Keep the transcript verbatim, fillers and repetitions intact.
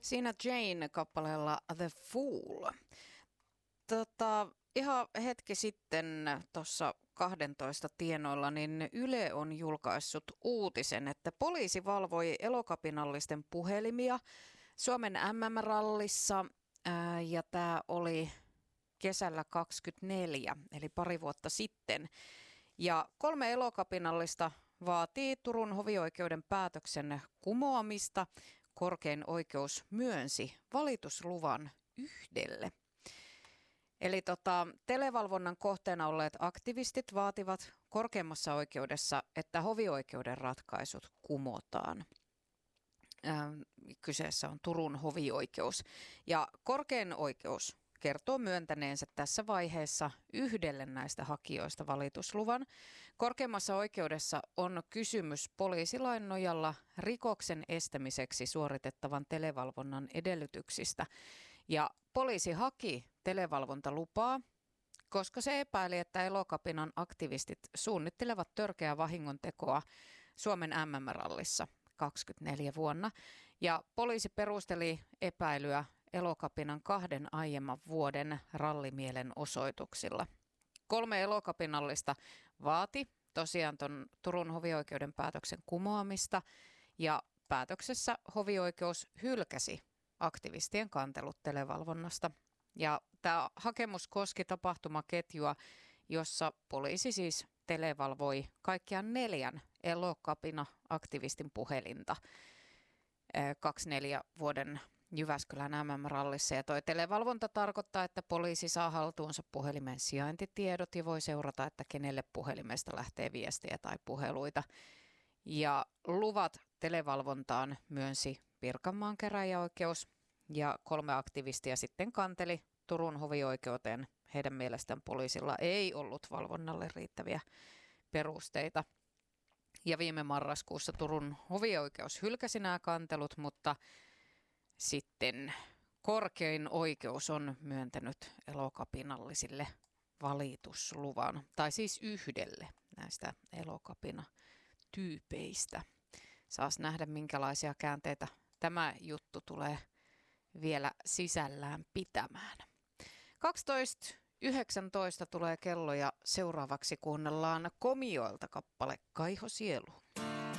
Siinä Jane-kappaleella The Fool. Tota, ihan hetki sitten tuossa kahdentoista tienoilla, niin Yle on julkaissut uutisen, että poliisi valvoi elokapinallisten puhelimia Suomen M M-rallissa ää, ja tämä oli kesällä kaksikymmentäneljä, eli pari vuotta sitten. Ja kolme elokapinallista vaatii Turun hovioikeuden päätöksen kumoamista. Korkein oikeus myönsi valitusluvan yhdelle. Eli tota, televalvonnan kohteena olleet aktivistit vaativat korkeimmassa oikeudessa, että hovioikeuden ratkaisut kumotaan. Ähm, kyseessä on Turun hovioikeus. Ja korkein oikeus kertoo myöntäneensä tässä vaiheessa yhdelle näistä hakijoista valitusluvan. Korkeimmassa oikeudessa on kysymys poliisilain nojalla rikoksen estämiseksi suoritettavan televalvonnan edellytyksistä. Ja poliisi haki televalvontalupaa, koska se epäili, että Elokapinan aktivistit suunnittelevat törkeää vahingontekoa Suomen M M-rallissa kaksikymmentäneljä vuonna. Ja poliisi perusteli epäilyä Elokapinan kahden aiemman vuoden rallimielenosoituksilla. Kolme elokapinallista vaati tosiaan ton Turun hovioikeuden päätöksen kumoamista ja päätöksessä hovioikeus hylkäsi aktivistien kantelut televalvonnasta. Ja tämä hakemus koski tapahtumaketjua, jossa poliisi siis televalvoi kaikkiaan neljän Elokapina-aktivistin puhelinta kaksikymmentäneljä vuoden Jyväskylän M M-rallissa. Ja toi televalvonta tarkoittaa, että poliisi saa haltuunsa puhelimen sijaintitiedot ja voi seurata, että kenelle puhelimesta lähtee viestiä tai puheluita. Ja luvat televalvontaan myönsi Pirkanmaan käräjäoikeus ja kolme aktivistia sitten kanteli Turun hovioikeuteen. Heidän mielestään poliisilla ei ollut valvonnalle riittäviä perusteita. Ja viime marraskuussa Turun hovioikeus hylkäsi nämä kantelut, mutta sitten korkein oikeus on myöntänyt elokapinallisille valitusluvan, tai siis yhdelle näistä elokapina-tyypeistä. Saas nähdä, minkälaisia käänteitä tämä juttu tulee vielä sisällään pitämään. kaksitoista yhdeksäntoista tulee kello ja seuraavaksi kuunnellaan Komioilta kappale Kaiho sielu.